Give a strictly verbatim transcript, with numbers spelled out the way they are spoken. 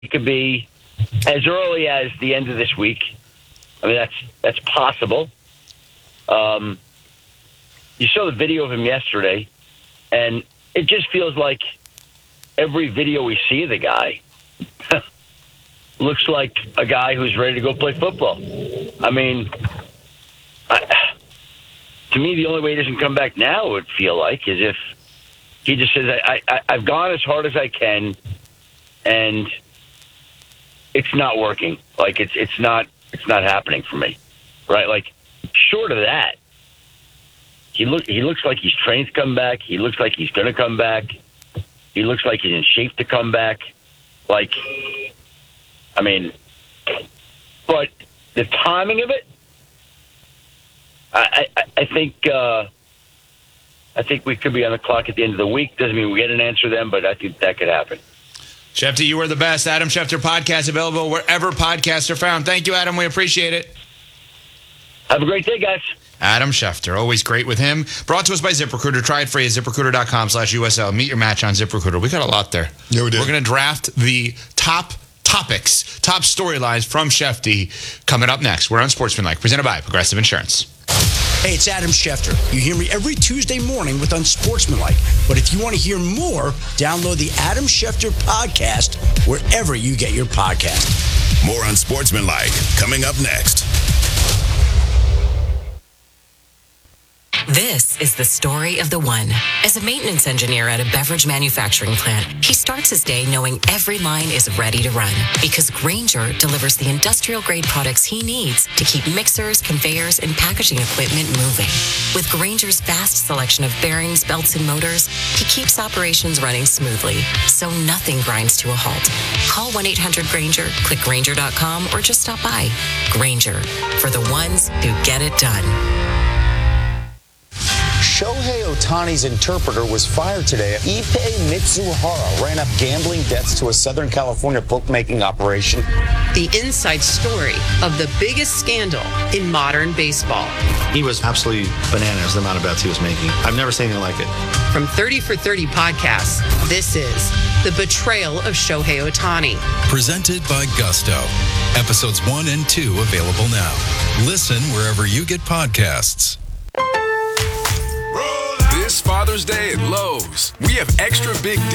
It could be as early as the end of this week. I mean, that's that's possible. Um, you saw the video of him yesterday, and it just feels like every video we see of the guy looks like a guy who's ready to go play football. I mean, I, to me, the only way he doesn't come back now, it would feel like, is if he just says, I, I, I've gone as hard as I can, and it's not working. Like, it's it's not it's not happening for me, right? Like, short of that, he look he looks like he's trained to come back. He looks like he's going to come back. He looks like he's in shape to come back. Like, I mean, but the timing of it, I I, I think uh, I think we could be on the clock at the end of the week. Doesn't mean we get an answer then, but I think that could happen. Schefter, you are the best. Adam Schefter podcast available wherever podcasts are found. Thank you, Adam. We appreciate it. Have a great day, guys. Adam Schefter, always great with him. Brought to us by ZipRecruiter. Try it free at ZipRecruiter.com slash USL. Meet your match on ZipRecruiter. We got a lot there. Yeah, we did. We're going to draft the top topics, top storylines from Schefty coming up next. We're on Sportsmanlike, presented by Progressive Insurance. Hey, it's Adam Schefter. You hear me every Tuesday morning with Unsportsmanlike. But if you want to hear more, download the Adam Schefter podcast wherever you get your podcast. More Unsportsmanlike coming up next. This is the story of the one. As a maintenance engineer at a beverage manufacturing plant, he starts his day knowing every line is ready to run because Grainger delivers the industrial-grade products he needs to keep mixers, conveyors, and packaging equipment moving. With Grainger's vast selection of bearings, belts, and motors, he keeps operations running smoothly, so nothing grinds to a halt. Call one eight hundred Grainger, click Grainger dot com, or just stop by. Grainger, for the ones who get it done. Shohei Ohtani's interpreter was fired today. Ippei Mitsuhara ran up gambling debts to a Southern California bookmaking operation. The inside story of the biggest scandal in modern baseball. He was absolutely bananas, the amount of bets he was making. I've never seen anything like it. From thirty for thirty podcasts, this is The Betrayal of Shohei Ohtani. Presented by Gusto. Episodes one and two available now. Listen wherever you get podcasts. This Father's Day at Lowe's, we have extra big